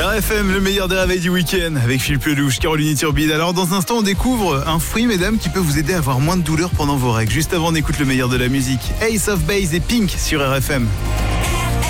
RFM, le meilleur des réveils du week-end avec Philippe Lelouch, Caroline Turbide. Alors dans un instant, on découvre un fruit, mesdames, qui peut vous aider à avoir moins de douleur pendant vos règles. Juste avant, on écoute le meilleur de la musique. Ace of Base et Pink sur RFM.